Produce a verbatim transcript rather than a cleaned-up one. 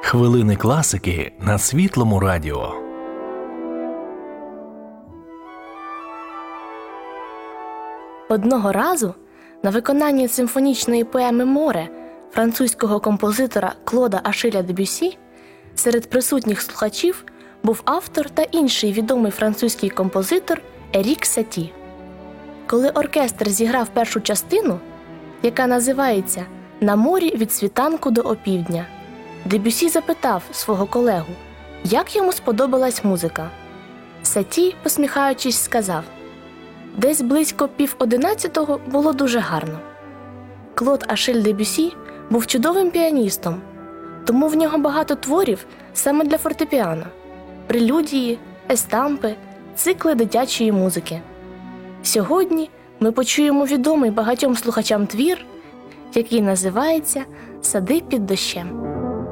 Хвилини класики на Світлому радіо. Одного разу на виконанні симфонічної поеми «Море» французького композитора Клода Ашиля Дебюссі серед присутніх слухачів був автор та інший відомий французький композитор Ерік Саті. Коли оркестр зіграв першу частину, яка називається «На морі від світанку до опівдня», Дебюссі запитав свого колегу, як йому сподобалась музика. Саті, посміхаючись, сказав: «Десь близько пів одинадцятого було дуже гарно». Клод Ашиль Дебюссі був чудовим піаністом, тому в нього багато творів саме для фортепіано – прелюдії, естампи, цикли дитячої музики. Сьогодні ми почуємо відомий багатьом слухачам твір, який називається «Сади під дощем».